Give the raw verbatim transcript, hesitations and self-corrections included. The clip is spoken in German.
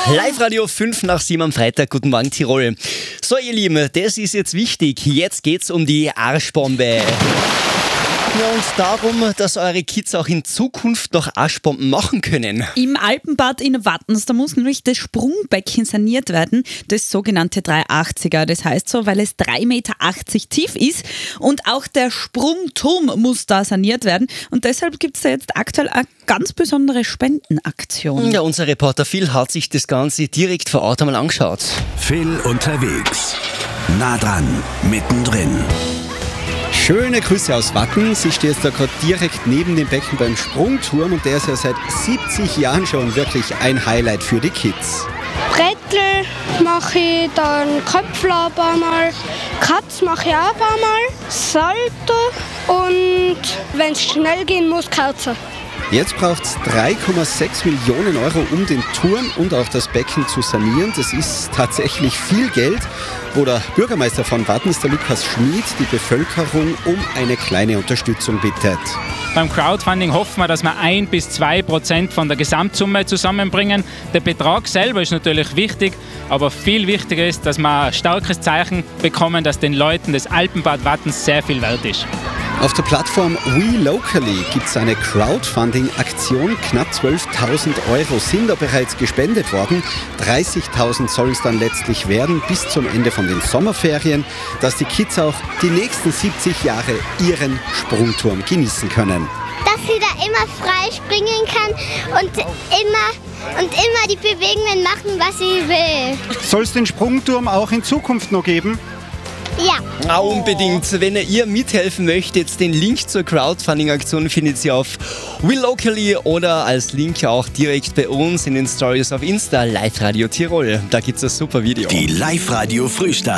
Live-Radio fünf nach sieben am Freitag. Guten Morgen, Tirol. So, ihr Lieben, das ist jetzt wichtig. Jetzt geht's um die Arschbombe. Ja, und darum, dass eure Kids auch in Zukunft noch Arschbomben machen können. Im Alpenbad in Wattens, da muss nämlich das Sprungbecken saniert werden, das sogenannte dreihundertachtziger. Das heißt so, weil es drei Meter achtzig tief ist und auch der Sprungturm muss da saniert werden. Und deshalb gibt es da jetzt aktuell eine ganz besondere Spendenaktion. Ja, unser Reporter Phil hat sich das Ganze direkt vor Ort einmal angeschaut. Phil unterwegs. Nah dran, mittendrin. Schöne Grüße aus Wattens. Ich stehe jetzt da gerade direkt neben dem Becken beim Sprungturm und der ist ja seit siebzig Jahren schon wirklich ein Highlight für die Kids. Brettel mache ich, dann Köpfle ein paar Mal, Katz mache ich auch ein paar Mal, Salto und wenn es schnell gehen muss, Kerze. Jetzt braucht es drei Komma sechs Millionen Euro, um den Turm und auch das Becken zu sanieren. Das ist tatsächlich viel Geld, wo der Bürgermeister von Wattens, der Lukas Schmid, die Bevölkerung um eine kleine Unterstützung bittet. Beim Crowdfunding hoffen wir, dass wir ein bis zwei Prozent von der Gesamtsumme zusammenbringen. Der Betrag selber ist natürlich wichtig, aber viel wichtiger ist, dass wir ein starkes Zeichen bekommen, dass den Leuten das Alpenbad Wattens sehr viel wert ist. Auf der Plattform WeLocally gibt es eine Crowdfunding-Aktion. Knapp zwölftausend Euro sind da bereits gespendet worden. dreißigtausend soll es dann letztlich werden bis zum Ende von den Sommerferien, dass die Kids auch die nächsten siebzig Jahre ihren Sprungturm genießen können. Dass sie da immer frei springen kann und immer, und immer die Bewegungen machen, was sie will. Soll es den Sprungturm auch in Zukunft noch geben? Ja. Ah, unbedingt. Wenn ihr mithelfen möchtet, den Link zur Crowdfunding-Aktion findet ihr auf WeLocally oder als Link auch direkt bei uns in den Stories auf Insta, Live-Radio Tirol. Da gibt es ein super Video. Die Live-Radio Frühstart.